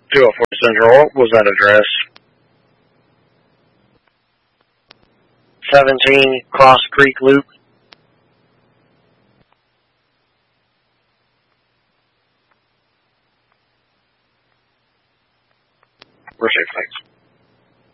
204 Central, what was that address? 17 Cross Creek Loop. We're safe, thanks.